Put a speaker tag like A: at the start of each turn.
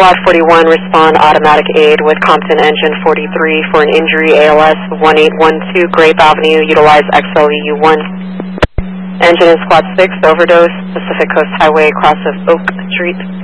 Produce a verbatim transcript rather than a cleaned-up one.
A: Squad forty-one, respond automatic aid with Compton Engine forty-three for an injury A L S one eight one two Grape Avenue, utilize X L E U one. Engine in Squad six, overdose, Pacific Coast Highway, cross of Oak Street.